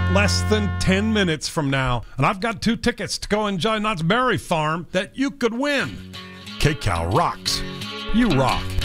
less than 10 minutes from now, and I've got 2 tickets to go enjoy Knott's Berry Farm that you could win. KCAL rocks. You rock.